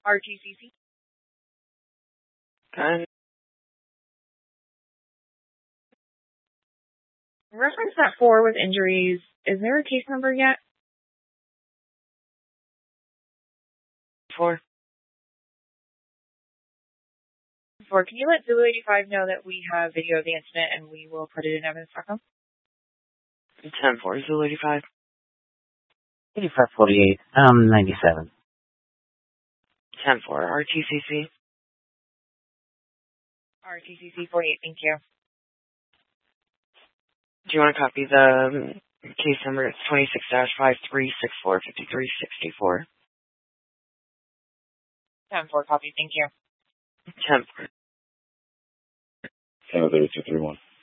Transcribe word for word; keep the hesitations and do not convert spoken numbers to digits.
R T C C. Okay. Reference that four with injuries. Is there a case number yet? Four. Four. Can you let Zulu eighty-five know that we have video of the incident and we will put it in evidence dot com? Ten four. Zulu eighty-five. eighty-five forty-eight. Um, ninety-seven. Ten four. R T C C. R T C C forty-eight. Thank you. Do you want to copy the um, case number? It's twenty-six dash five three six four five three six four. ten four. Copy. Thank you. Ten four. Seven thirty two three one.